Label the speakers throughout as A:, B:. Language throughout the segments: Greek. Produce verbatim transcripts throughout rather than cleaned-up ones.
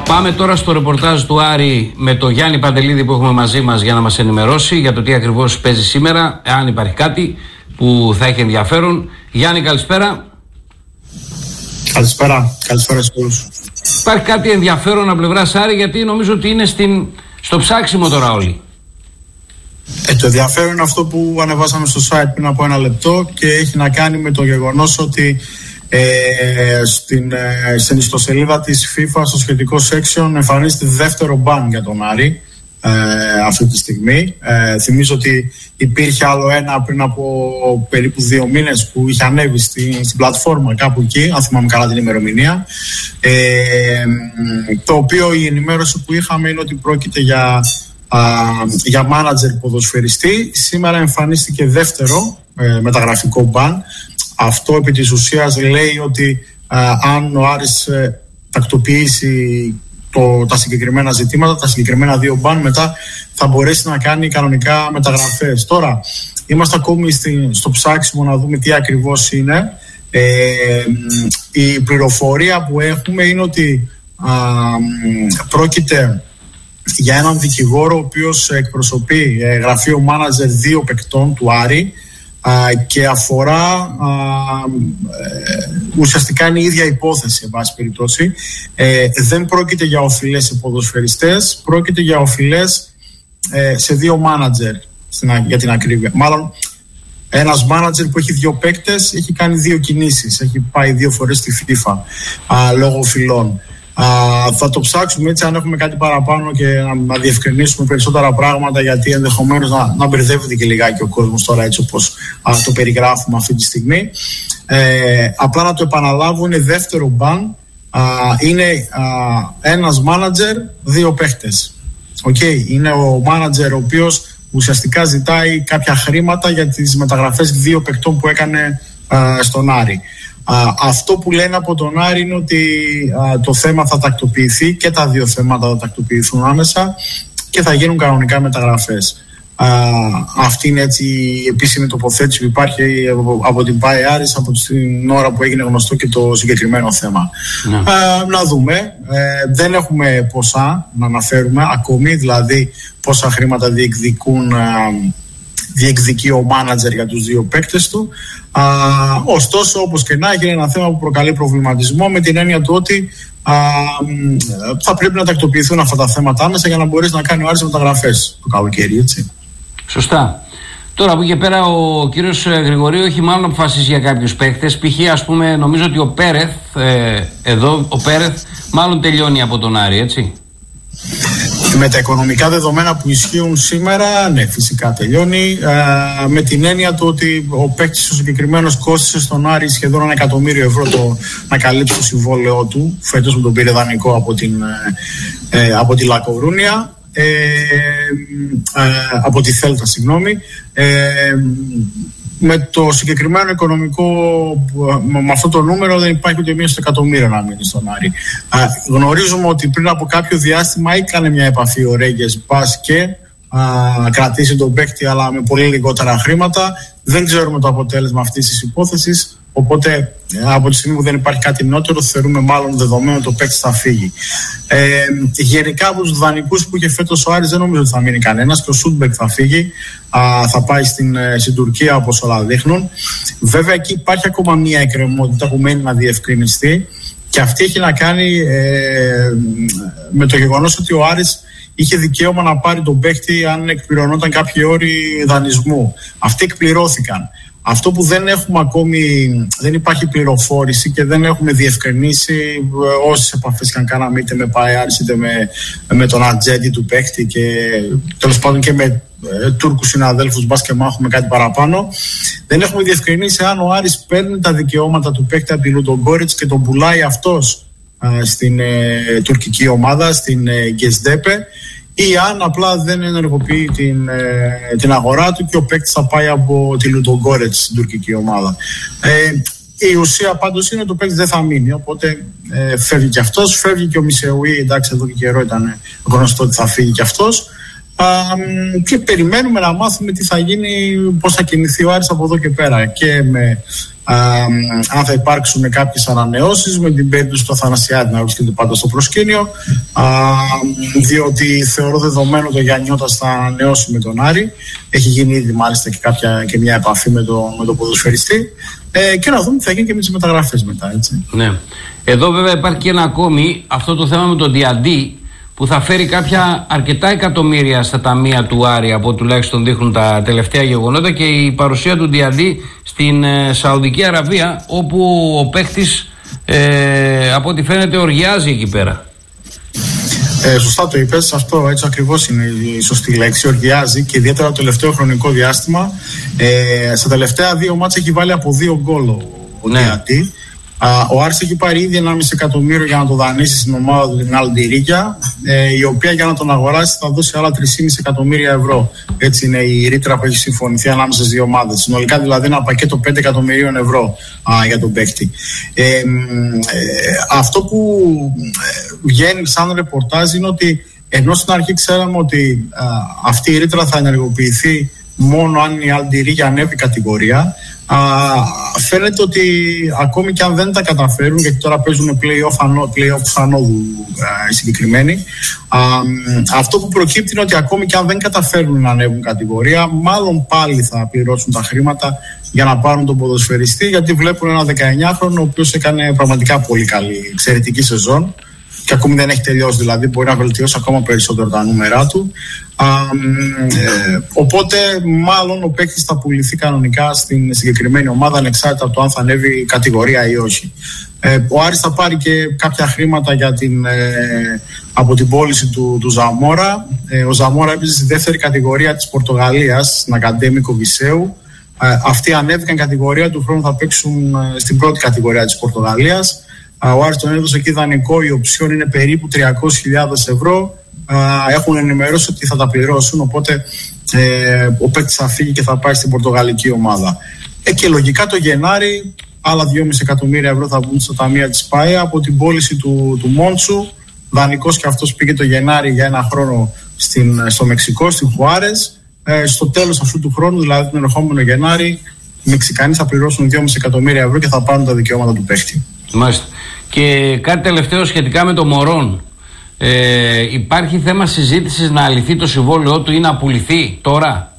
A: Πάμε τώρα στο ρεπορτάζ του Άρη με τον Γιάννη Παντελίδη που έχουμε μαζί μας για να μας ενημερώσει για το τι ακριβώς παίζει σήμερα, αν υπάρχει κάτι που θα έχει ενδιαφέρον. Γιάννη, καλησπέρα.
B: Καλησπέρα, καλησπέρα σε όλους.
A: Υπάρχει κάτι ενδιαφέρον από πλευράς Άρη, γιατί νομίζω ότι είναι στην, στο ψάξιμο τώρα όλοι.
B: Ε, το ενδιαφέρον είναι αυτό που ανεβάσαμε στο site πριν από ένα λεπτό και έχει να κάνει με το γεγονός ότι ε, στην, ε, στην ιστοσελίδα της FIFA στο σχετικό section εμφανίζεται δεύτερο ban για τον Άρη ε, αυτή τη στιγμή. Ε, θυμίζω ότι υπήρχε άλλο ένα πριν από περίπου δύο μήνες που είχε ανέβει στη, στην πλατφόρμα κάπου εκεί, αν θυμάμαι καλά την ημερομηνία, ε, το οποίο η ενημέρωση που είχαμε είναι ότι πρόκειται για Uh, για μάνατζερ ποδοσφαιριστή. Σήμερα εμφανίστηκε δεύτερο ε, μεταγραφικό μπαν. Αυτό επί της ουσίας λέει ότι uh, αν ο Άρης ε, τακτοποιήσει το, τα συγκεκριμένα ζητήματα, τα συγκεκριμένα δύο μπαν, μετά θα μπορέσει να κάνει κανονικά μεταγραφές. Τώρα είμαστε ακόμη στη, στο ψάξιμο να δούμε τι ακριβώς είναι. ε, η πληροφορία που έχουμε είναι ότι uh, πρόκειται για έναν δικηγόρο ο οποίος εκπροσωπεί ε, γραφείο μάνατζερ δύο παικτών του Άρη α, και αφορά α, ε, ουσιαστικά είναι η ίδια υπόθεση εν πάση περιπτώσει. Ε, δεν πρόκειται για οφειλές σε ποδοσφαιριστές, πρόκειται για οφειλές ε, σε δύο μάνατζερ για την ακρίβεια. Μάλλον ένας μάνατζερ που έχει δύο παίκτες έχει κάνει δύο κινήσεις, έχει πάει δύο φορές στη FIFA α, λόγω οφειλών. Uh, θα το ψάξουμε έτσι αν έχουμε κάτι παραπάνω και να, να διευκρινίσουμε περισσότερα πράγματα, γιατί ενδεχομένως να, να μπερδεύεται και λιγάκι ο κόσμος τώρα έτσι όπως uh, το περιγράφουμε αυτή τη στιγμή. Ε, απλά να το επαναλάβω, είναι δεύτερο μπαν, uh, είναι uh, ένας μάνατζερ, δύο παίχτες. Okay. Είναι ο μάνατζερ ο οποίος ουσιαστικά ζητάει κάποια χρήματα για τις μεταγραφές δύο παιχτών που έκανε uh, στον Άρη. Uh, αυτό που λένε από τον Άρη είναι ότι uh, το θέμα θα τακτοποιηθεί και τα δύο θέματα θα τακτοποιηθούν άμεσα και θα γίνουν κανονικά μεταγραφές. Uh, αυτή είναι έτσι η επίσημη τοποθέτηση που υπάρχει από, από την ΠΑΕ Άρης από την ώρα που έγινε γνωστό και το συγκεκριμένο θέμα. Ναι. Uh, να δούμε. Uh, δεν έχουμε ποσά να αναφέρουμε ακόμη, δηλαδή πόσα χρήματα διεκδικούν uh, διεκδικεί ο μάνατζερ για τους δύο παίκτες του. Α, ωστόσο, όπως και να έχει, είναι ένα θέμα που προκαλεί προβληματισμό με την έννοια του ότι α, θα πρέπει να τακτοποιηθούν αυτά τα θέματα άμεσα για να μπορέσει να κάνει ο Άρης μεταγραφές το καλοκαίρι, έτσι.
A: Σωστά. Τώρα από εκεί και πέρα ο κύριος Γρηγορίου έχει μάλλον αποφασίσει για κάποιους παίκτες. Π.χ. ας πούμε, νομίζω ότι ο Πέρεθ, ε, εδώ ο Πέρεθ μάλλον τελειώνει από τον Άρη, έτσι.
B: Με τα οικονομικά δεδομένα που ισχύουν σήμερα, ναι, φυσικά τελειώνει. Ε, με την έννοια του ότι ο παίκτης ο συγκεκριμένος κόστησε στον Άρη σχεδόν ένα εκατομμύριο ευρώ το, να καλύψει το συμβόλαιό του. Φέτος μου τον πήρε δανεικό από, την, ε, από τη Λακορούνια. Ε, ε, από τη Θέλτα, συγγνώμη. Ε, με το συγκεκριμένο οικονομικό, με αυτό το νούμερο δεν υπάρχει ούτε μία στο εκατομμύριο να μείνει στον Άρη. Α, γνωρίζουμε ότι πριν από κάποιο διάστημα έκανε μια επαφή ο Ρέγγες Μπας και α, κρατήσει τον παίκτη, αλλά με πολύ λιγότερα χρήματα. Δεν ξέρουμε το αποτέλεσμα αυτής της υπόθεσης, οπότε από τη στιγμή που δεν υπάρχει κάτι νότερο θεωρούμε μάλλον δεδομένο το παίκτη θα φύγει. Ε, γενικά από τους δανεικούς που είχε φέτος ο Άρης δεν νομίζω ότι θα μείνει κανένας και ο Σούντμπεκ θα φύγει, α, θα πάει στην, στην Τουρκία όπως όλα δείχνουν. Βέβαια εκεί υπάρχει ακόμα μία εκκρεμότητα που μένει να διευκρινιστεί και αυτή έχει να κάνει ε, με το γεγονός ότι ο Άρης είχε δικαίωμα να πάρει τον παίκτη αν εκπληρωνόταν κάποιοι όροι δανεισμού. Αυτοί εκπληρώθηκαν. Αυτό που δεν έχουμε ακόμη, δεν υπάρχει πληροφόρηση και δεν έχουμε διευκρινίσει όσες επαφές και αν κάναμε είτε με ΠΑΕ Άρης είτε με, με τον ατζέντη του παίκτη και τέλος πάντων και με ε, Τούρκους συναδέλφους, μπας και μάχουμε κάτι παραπάνω. Δεν έχουμε διευκρινίσει αν ο Άρης παίρνει τα δικαιώματα του παίκτη από τη Λουντογκόριτς και τον πουλάει αυτός ε, στην ε, τουρκική ομάδα, στην ε, Γκεσντέπε, ή αν απλά δεν ενεργοποιεί την, ε, την αγορά του και ο παίκτης θα πάει από τη Λουντογκόρετς στην τουρκική ομάδα. Ε, η ουσία πάντως είναι ότι ο παίκτης δεν θα μείνει, οπότε ε, φεύγει και αυτός, φεύγει και ο Μισεουή, εντάξει εδώ και καιρό ήταν γνωστό ότι θα φύγει και αυτός. Α, και περιμένουμε να μάθουμε τι θα γίνει, πώς θα κινηθεί ο Άρης από εδώ και πέρα, και με α, αν θα υπάρξουν κάποιες ανανεώσεις, με την περίπτωση του Αθανασιάδη να βρίσκεται πάντα στο προσκήνιο, α, διότι θεωρώ δεδομένο το Γιαννιώτας θα ανανεώσει με τον Άρη. Έχει γίνει ήδη μάλιστα και, κάποια, και μια επαφή με τον με το ποδοσφαιριστή, ε, και να δούμε τι θα γίνει και με τις μεταγραφές μετά, έτσι.
A: Ναι. Εδώ βέβαια υπάρχει και ένα ακόμη, αυτό το θέμα με τον Διαντή, που θα φέρει κάποια αρκετά εκατομμύρια στα ταμεία του Άρη, από τουλάχιστον δείχνουν τα τελευταία γεγονότα, και η παρουσία του Διαντή στην ε, Σαουδική Αραβία, όπου ο παίχτης ε, από ό,τι φαίνεται οργιάζει εκεί πέρα.
B: Ε, σωστά το είπες, αυτό έτσι ακριβώς είναι η σωστή λέξη, οργιάζει, και ιδιαίτερα το τελευταίο χρονικό διάστημα. Ε, στα τελευταία δύο μάτσα έχει βάλει από δύο γκολ ο ναι. Διαντή. Uh, ο Άρης έχει πάρει ήδη ενάμιση εκατομμύριο για να το δανείσει στην ομάδα του, την Αλντιρίγια, ε, η οποία για να τον αγοράσει θα δώσει άλλα τρία κόμμα πέντε εκατομμύρια ευρώ. Έτσι είναι η ρήτρα που έχει συμφωνηθεί ανάμεσα στις δύο ομάδες. Συνολικά δηλαδή ένα πακέτο πέντε εκατομμυρίων ευρώ α, για τον παίκτη. Ε, ε, αυτό που ε, βγαίνει σαν ρεπορτάζ είναι ότι ενώ στην αρχή ξέραμε ότι α, αυτή η ρήτρα θα ενεργοποιηθεί μόνο αν η Αλντιρίγια ανέβει κατηγορία, Α, φαίνεται ότι ακόμη και αν δεν τα καταφέρουν, γιατί τώρα παίζουν play-off ανώδου οι συγκεκριμένοι, α, αυτό που προκύπτει είναι ότι ακόμη και αν δεν καταφέρουν να ανέβουν κατηγορία, μάλλον πάλι θα πληρώσουν τα χρήματα για να πάρουν τον ποδοσφαιριστή, γιατί βλέπουν ένα δεκαεννιάχρονο ο οποίος έκανε πραγματικά πολύ καλή, εξαιρετική σεζόν, και ακόμη δεν έχει τελειώσει, δηλαδή μπορεί να βελτιώσει ακόμα περισσότερο τα νούμερά του. Α, ε, οπότε μάλλον ο παίκτης θα πουληθεί κανονικά στην συγκεκριμένη ομάδα, ανεξάρτητα από το αν θα ανέβει κατηγορία ή όχι. Ε, ο Άρης θα πάρει και κάποια χρήματα για την, ε, από την πώληση του, του Ζαμόρα. Ε, ο Ζαμόρα έπαιζε στη δεύτερη κατηγορία της Πορτογαλίας, στην Ακαντέμικο Βισέου. Ε, αυτοί ανέβηκαν κατηγορία, του χρόνου θα παίξουν ε, στην πρώτη κατηγορία της Πορτογαλίας. Ο Άρης τον έδωσε εκεί δανεικό, η οψιόν είναι περίπου τριακόσιες χιλιάδες ευρώ. Έχουν ενημερώσει ότι θα τα πληρώσουν, οπότε ε, ο παίκτης θα φύγει και θα πάει στην πορτογαλική ομάδα. Ε, και λογικά το Γενάρη άλλα δυόμισι εκατομμύρια ευρώ θα βγουν στα ταμεία της ΠΑΕ από την πώληση του, του Μόντσου. Δανεικός και αυτός πήγε το Γενάρη για ένα χρόνο στην, στο Μεξικό, στην Χουάρες. Ε, στο τέλος αυτού του χρόνου, δηλαδή τον ερχόμενο Γενάρη, οι Μεξικανοί θα πληρώσουν δυόμισι εκατομμύρια ευρώ και θα πάρουν τα δικαιώματα του παίκτη.
A: Μάλιστα. Και κάτι τελευταίο σχετικά με το Μωρόν. Ε, υπάρχει θέμα συζήτησης να αλυθεί το συμβόλαιό του ή να πουληθεί τώρα?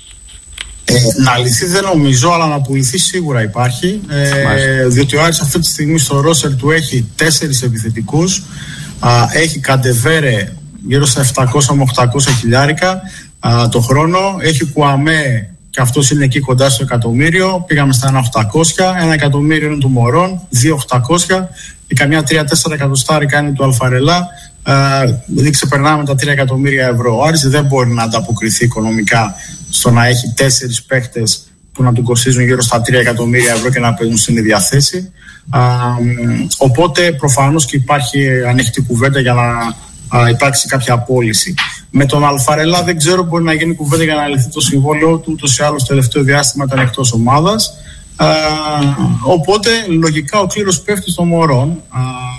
B: Ε, να αλυθεί δεν νομίζω, αλλά να πουληθεί σίγουρα υπάρχει. Ε, διότι ο Άρης αυτή τη στιγμή στο ρόστερ του έχει τέσσερις επιθετικούς. Α, έχει Καντεβέρε γύρω στα επτακόσια με οχτακόσια χιλιάρικα α, το χρόνο. Έχει Κουαμέ, και αυτός είναι εκεί κοντά στο εκατομμύριο. Πήγαμε στα ένα οχτακόσια. Ένα εκατομμύριο είναι του Μωρόν, δύο οχτακόσια. Και καμιά τρία τέσσερα εκατοστάρικα είναι του Αλφαρελά. Δηλαδή ξεπερνάμε τα τρία εκατομμύρια ευρώ. Ο Άρης δεν μπορεί να ανταποκριθεί οικονομικά στο να έχει τέσσερις παίχτες που να του κοστίζουν γύρω στα τρία εκατομμύρια ευρώ και να παίζουν στην ίδια θέση. Α, οπότε προφανώς και υπάρχει ανοιχτή κουβέντα για να α, υπάρξει κάποια απόλυση. Με τον Αλφαρελά δεν ξέρω, μπορεί να γίνει κουβέντα για να λυθεί το συμβόλαιο του. Ούτως ή άλλως το τελευταίο διάστημα ήταν εκτός ομάδας. Α, οπότε λογικά ο κλήρος πέφτει στο Μωρόν. Α,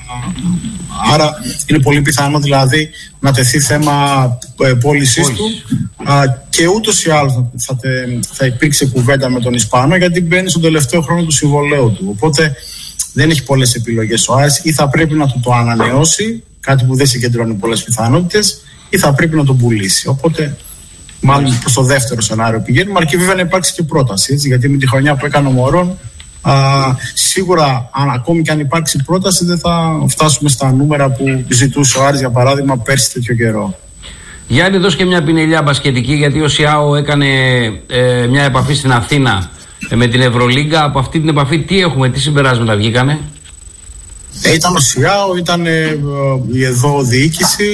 B: άρα είναι πολύ πιθανό δηλαδή να τεθεί θέμα ε, πώλησης του. Α, και ούτως ή άλλως θα, θα υπήρξε κουβέντα με τον Ισπανό, γιατί μπαίνει στον τελευταίο χρόνο του συμβολέου του. Οπότε δεν έχει πολλές επιλογές ο Άρης. Ή θα πρέπει να του το ανανεώσει, κάτι που δεν συγκεντρώνει πολλές πιθανότητες, ή θα πρέπει να τον πουλήσει. Οπότε μάλλον προς το δεύτερο σενάριο πηγαίνουμε, αρκεί βέβαια να υπάρξει και πρόταση, έτσι, γιατί με τη χρονιά που έκανε ο Μωρόν, α, σίγουρα αν, ακόμη και αν υπάρξει πρόταση δεν θα φτάσουμε στα νούμερα που ζητούσε ο Άρης, για παράδειγμα, πέρσι τέτοιο καιρό.
A: Γιάννη, δώσ' και μια πινελιά μπασκετική, γιατί ο ΣΙΑΟ έκανε ε, μια επαφή στην Αθήνα ε, με την Ευρωλίγκα. Από αυτή την επαφή τι έχουμε, τι συμπεράσματα βγήκανε?
B: Ε, ήταν ο ΣΙΑΟ, ήταν ε, η εδώ διοίκηση,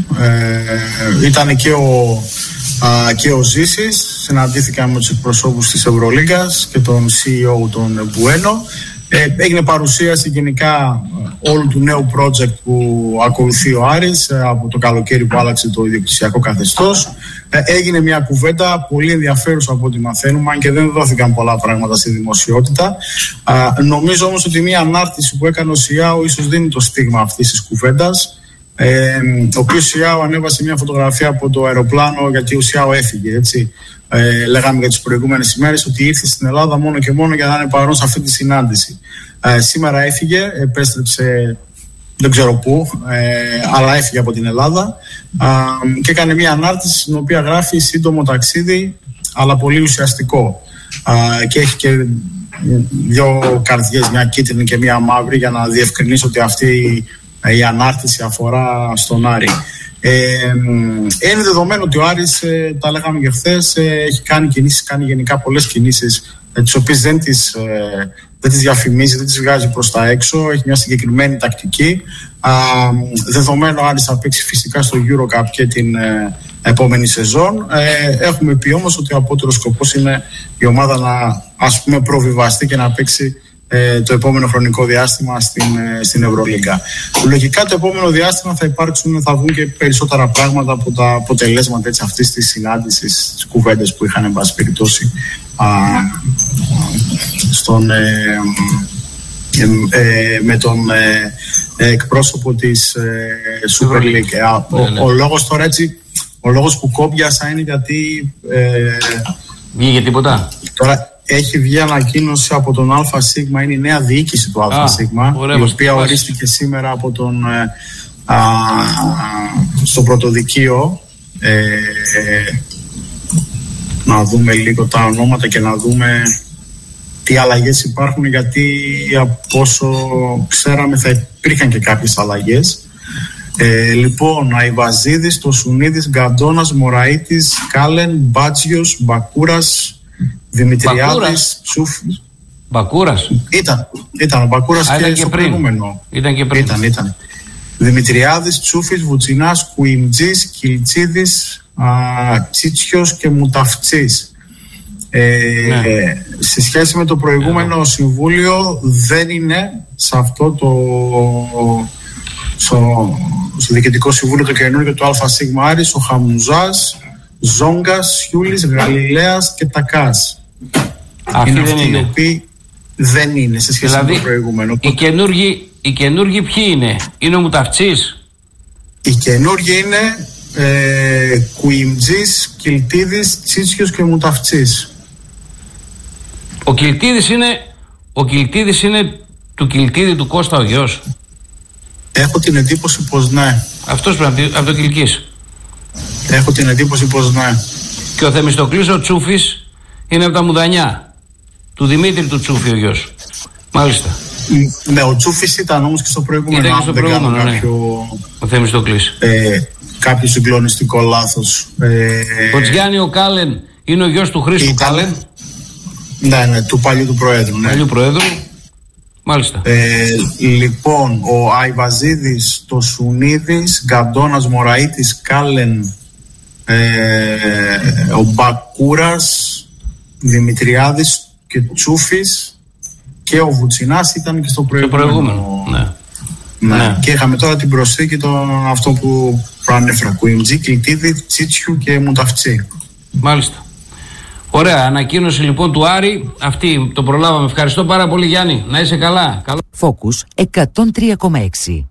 B: ε, ήταν και ο, α, και ο Ζήσης. Συναντήθηκαν με τους εκπροσώπους της Ευρωλίγκας και τον σι ι ο τον Μπουένο. Ε, έγινε παρουσίαση γενικά όλου του νέου project που ακολουθεί ο Άρης ε, από το καλοκαίρι που άλλαξε το ιδιοκτησιακό καθεστώς. Ε, έγινε μια κουβέντα πολύ ενδιαφέρουσα από ό,τι μαθαίνουμε, αν και δεν δόθηκαν πολλά πράγματα στη δημοσιότητα. Ε, νομίζω όμως ότι μια ανάρτηση που έκανε ο ΣΙΑΟ ίσως δίνει το στίγμα αυτής της κουβέντας. Ε, ο οποίος Σιάο ανέβασε μια φωτογραφία από το αεροπλάνο, γιατί ο Σιάο έφυγε, έτσι. Ε, λέγαμε για τις προηγούμενες ημέρες ότι ήρθε στην Ελλάδα μόνο και μόνο για να είναι παρόν σε αυτή τη συνάντηση. Ε, σήμερα έφυγε, επέστρεψε δεν ξέρω πού, ε, αλλά έφυγε από την Ελλάδα ε, και έκανε μια ανάρτηση στην οποία γράφει σύντομο ταξίδι, αλλά πολύ ουσιαστικό. Ε, και έχει και δύο καρδιές, μια κίτρινη και μια μαύρη, για να διευκρινίσω ότι αυτή η ανάρτηση αφορά στον Άρη. Ε, είναι δεδομένο ότι ο Άρης, ε, τα λέγαμε και χθες, ε, έχει κάνει κινήσεις, κάνει γενικά πολλές κινήσεις, ε, τις οποίες δεν τις, ε, δεν τις διαφημίζει, δεν τις βγάζει προς τα έξω, έχει μια συγκεκριμένη τακτική. Α, δεδομένο ο Άρης θα παίξει φυσικά στο EuroCup και την ε, επόμενη σεζόν. Ε, έχουμε πει όμως ότι ο απότερος σκοπός είναι η ομάδα να, ας πούμε, προβιβαστεί και να παίξει ε, το επόμενο χρονικό διάστημα στην, ε, στην Ευρωλίγκα. Λογικά το επόμενο διάστημα θα υπάρξουν, θα βγουν και περισσότερα πράγματα από τα αποτελέσματα έτσι, αυτής της συνάντησης, τις κουβέντες που είχαν εν πάση περιπτώσει α, στον, ε, ε, ε, με τον ε, ε, εκπρόσωπο της ε, Super League. Ε, ο, ναι, ναι. ο λόγος τώρα έτσι, ο λόγος που κόμπιασα είναι γιατί ε,
A: βγήκε τίποτα.
B: Τώρα έχει βγει ανακοίνωση από τον ΑΣ, είναι η νέα διοίκηση του ΑΣ, η οποία ορίστηκε σήμερα από τον, ε, α, στο πρωτοδικείο. Ε, ε, να δούμε λίγο τα ονόματα και να δούμε τι αλλαγές υπάρχουν, γιατί από όσο ξέραμε θα υπήρχαν και κάποιες αλλαγές. Ε, λοιπόν, Αϊβαζίδης, Τοσουνίδης, Γκαντώνας, Μωραΐτης, Κάλεν, Μπάτζιος, Μπακούρας, Δημητριάδης, Τσούφης.
A: Μπακούρας.
B: Ήταν, ήταν ο Μπακούρας και, και στο πριν. προηγούμενο.
A: Ήταν και πριν.
B: Ήταν, ήταν. Δημητριάδης, Τσούφης, Βουτσινάς, Κουιμτζής, Κιλτσίδης, α, Τσίτσιος και Μουταφτσής. Ε, ναι. ε, σε σχέση με το προηγούμενο ναι. συμβούλιο, δεν είναι σε αυτό το στο, στο διοικητικό συμβούλιο το καινούργιο του ΑΣ Άρης ο Χαμουζάς, Ζόγκας, Σιούλης, Γαλιλαίας και Τακάς.
A: Αυτοί είναι δεν είναι.
B: Οποίοι δεν είναι σε σχέση δηλαδή, με το προηγούμενο.
A: Οι καινούργοι, οι καινούργοι ποιοι είναι? Είναι ο Μουταφτσής.
B: Οι καινούργοι είναι ε, Κουιμτζής, Κιλτίδης, Τσίτσιος και Μουταφτσής.
A: Ο Κιλτίδης είναι, ο Κιλτίδης είναι του Κιλτίδη του Κώστα ο γιος.
B: Έχω την εντύπωση πως ναι.
A: Αυτός πρέπει από το Κιλκής.
B: Έχω την εντύπωση πως ναι.
A: Και ο Θεμιστοκλής ο Τσούφης είναι από τα Μουδανιά. Του Δημήτρη του Τσούφη ο γιος. Μάλιστα.
B: Ναι, ο Τσούφης ήταν όμως και στο προηγούμενο.
A: Ήταν και στο προηγούμενο, ναι.
B: Κάποιο,
A: ο Θεμιστοκλής.
B: Ε, κάποιο συγκλονιστικό λάθος. Ε,
A: ο Τζιάννη ο Κάλεν είναι ο γιος του Χρήστου ήταν, Κάλεν.
B: Ναι, ναι, του παλιού του Προέδρου. Ναι.
A: Παλιού Προέδρου. Μάλιστα.
B: Ε, λοιπόν, ο Αϊβαζίδης, το Σουνίδης, Γκαντώνας, Μωραΐτης, Κάλεν, ε, ο Μπακούρας, Δημητριάδης και Τσούφης και ο Βουτσινάς ήταν και στο προηγούμενο.
A: προηγούμενο. Ναι.
B: Ναι. Ναι. Και είχαμε τώρα την προσθήκη των αυτό που προανέφερα. Κουιμτζή, Κιλτίδη, Τσίτσιου και Μουταφτσί.
A: Μάλιστα. Ωραία, ανακοίνωση λοιπόν του Άρη. Αυτή το προλάβαμε. Ευχαριστώ πάρα πολύ, Γιάννη. Να είσαι καλά. Καλό.
C: Focus εκατόν τρία κόμμα έξι.